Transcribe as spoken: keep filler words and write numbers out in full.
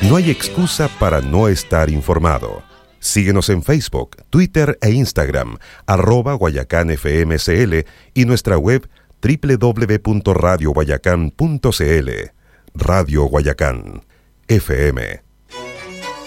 No hay excusa para no estar informado. Síguenos en Facebook, Twitter e Instagram, arroba Guayacán F M C L y nuestra web doble u doble u doble u punto radio guayacán punto c l. Radio Guayacán, F M.